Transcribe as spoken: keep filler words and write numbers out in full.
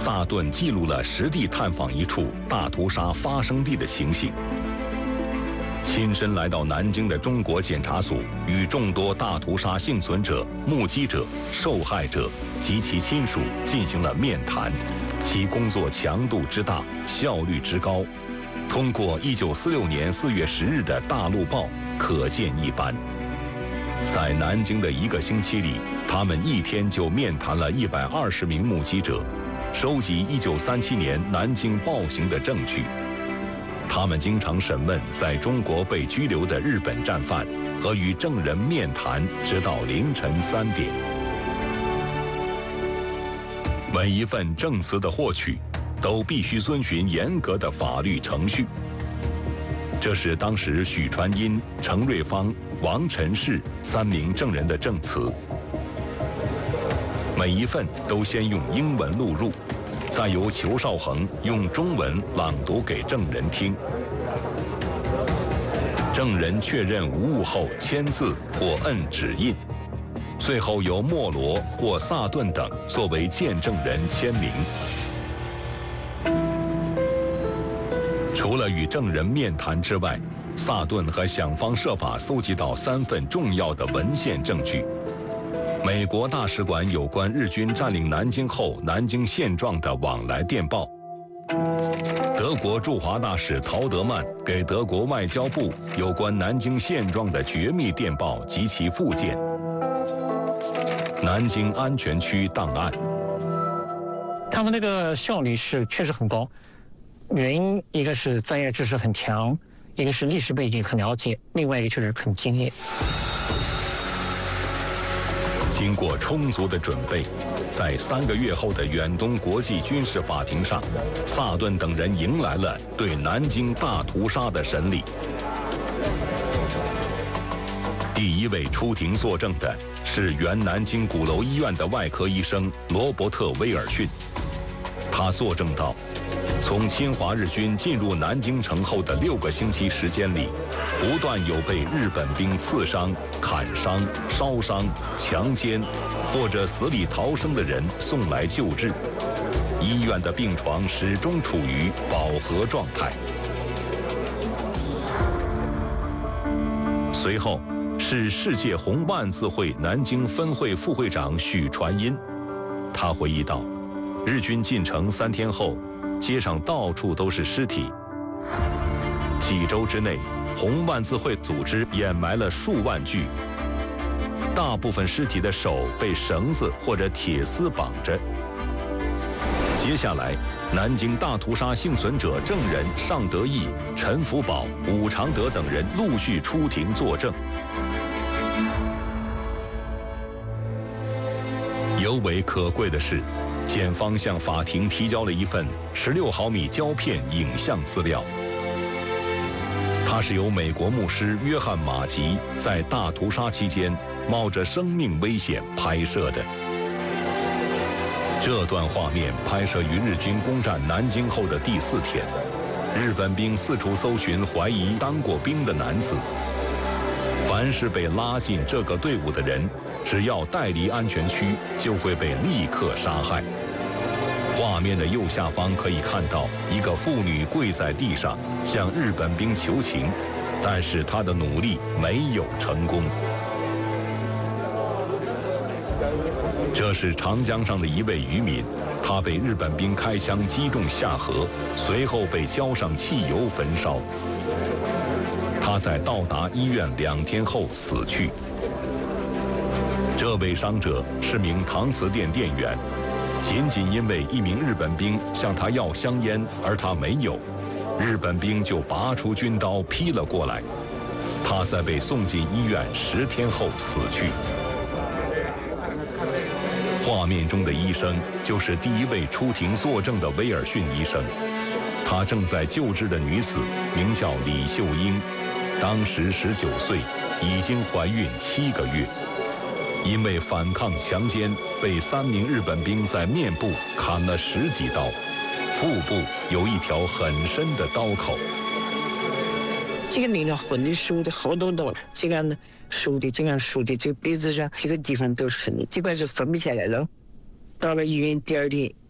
萨顿记录了实地探访一处大屠杀发生地的情形。亲身来到南京的中国检察署，与众多大屠杀幸存者、目击者、受害者及其亲属进行了面谈，其工作强度之大，效率之高，通过一九四六年四月十日的《大陆报》可见一斑。在南京的一个星期里，他们一天就面谈了一百二十名目击者，收集一九三七年南京暴行的证据。他们经常审问在中国被拘留的日本战犯，和与证人面谈，直到凌晨三点。每一份证词的获取，都必须遵循严格的法律程序。这是当时许传音、程瑞芳、王晨氏三名证人的证词。每一份都先用英文录入，再由裘绍恒用中文朗读给证人听。证人确认无误后签字或摁指印，最后由莫罗或萨顿等作为见证人签名。除了与证人面谈之外，萨顿还想方设法搜集到三份重要的文献证据：美国大使馆有关日军占领南京后南京现状的往来电报，德国驻华大使陶德曼给德国外交部有关南京现状的绝密电报及其附件，南京安全区档案。 他们那个效率是确实很高，原因一个是专业知识很强，一个是历史背景很了解，另外一个就是很敬业。 经过充足的准备，在三个月后的远东国际军事法庭上，萨顿等人迎来了对南京大屠杀的审理。第一位出庭作证的是原南京鼓楼医院的外科医生罗伯特·威尔逊。他作证道，从侵华日军进入南京城后的六个星期时间里，不断有被日本兵刺伤、砍伤、烧伤、强奸，或者死里逃生的人送来救治。医院的病床始终处于饱和状态。随后是世界红万字会南京分会副会长许传音，他回忆道，日军进城三天后，街上到处都是尸体。几周之内，红万字会组织掩埋了数万具，大部分尸体的手被绳子或者铁丝绑着。接下来，南京大屠杀幸存者证人尚德义、陈福宝、武常德等人陆续出庭作证。尤为可贵的是，检方向法庭提交了一份十六毫米胶片影像资料，它是由美国牧师约翰·马吉在大屠杀期间冒着生命危险拍摄的。这段画面拍摄于日军攻占南京后的第四天，日本兵四处搜寻怀疑当过兵的男子。凡是被拉进这个队伍的人，只要带离安全区，就会被立刻杀害。画面的右下方可以看到一个妇女跪在地上向日本兵求情，但是她的努力没有成功。这是长江上的一位渔民，他被日本兵开枪击中下河，随后被浇上汽油焚烧。他在到达医院两天后死去。这位伤者是名搪瓷店店员，仅仅因为一名日本兵向他要香烟，而他没有，日本兵就拔出军刀劈了过来。他在被送进医院十天后死去。画面中的医生就是第一位出庭作证的威尔逊医生，他正在救治的女子名叫李秀英，当时十九岁，已经怀孕七个月。因为反抗强奸，被三名日本兵在面部砍了十几刀，腹部有一条很深的刀口。 这个里头混的书的好多刀，这个呢书的这个书的这个杯子上这个地方都是痕，这块是分不下来了。到了医院第二天，